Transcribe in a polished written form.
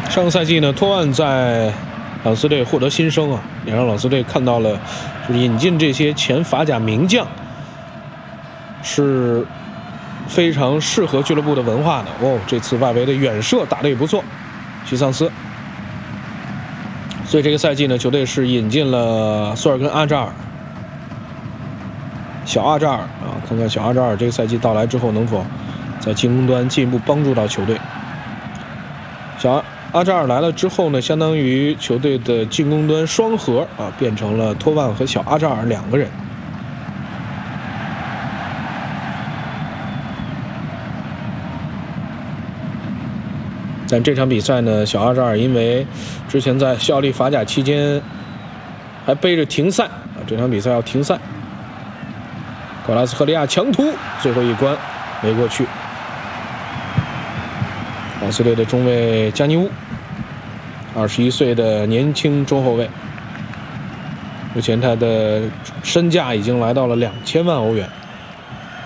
上个赛季呢，托万在朗斯队获得新生啊，也让朗斯队看到了，就是引进这些前法甲名将是非常适合俱乐部的文化的哦。这次外围的远射打得也不错，许桑斯。所以这个赛季呢，球队是引进了索尔根阿扎尔。小阿扎尔啊，看看小阿扎尔这个赛季到来之后能否在进攻端进一步帮助到球队。小阿扎尔来了之后呢，相当于球队的进攻端双核啊，变成了托万和小阿扎尔两个人。但这场比赛呢，小阿扎尔因为之前在效力法甲期间还背着停赛啊，这场比赛要停赛。瓜拉斯赫利亚强突，最后一关没过去。朗斯队的中卫加尼乌，21岁的年轻中后卫，目前他的身价已经来到了2000万欧元。